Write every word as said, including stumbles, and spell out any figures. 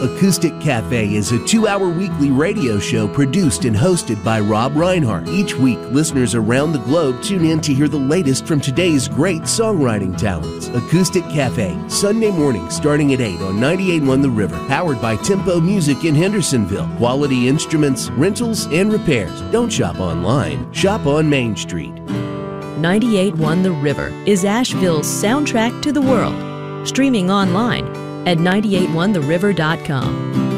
Acoustic Cafe is a two-hour weekly radio show produced and hosted by Rob Reinhardt. Each week, listeners around the globe tune in to hear the latest from today's great songwriting talents. Acoustic Cafe, Sunday morning starting at eight on ninety-eight point one The River. Powered by Tempo Music in Hendersonville. Quality instruments, rentals, and repairs. Don't shop online. Shop on Main Street. ninety-eight point one The River is Asheville's soundtrack to the world. Streaming online at nine eight one the river dot com.